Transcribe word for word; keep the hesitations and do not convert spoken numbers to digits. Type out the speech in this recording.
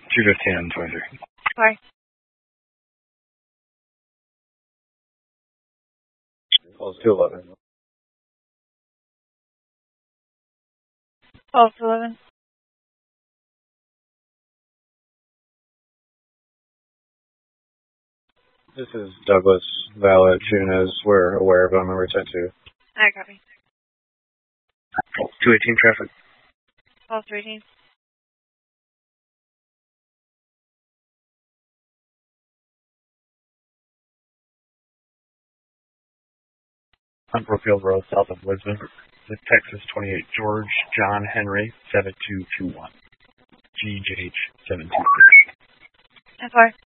two fifteen and twenty-three. Sorry. Close two eleven. twelve to eleven. This is Douglas Valet Tunes. We're aware of him and we're sent to I copy. two eighteen traffic. twelve to eighteen. On Brookfield Road, south of Lisbon. The Texas twenty-eight George John Henry seven two two one. G J H seven two six. That's fine.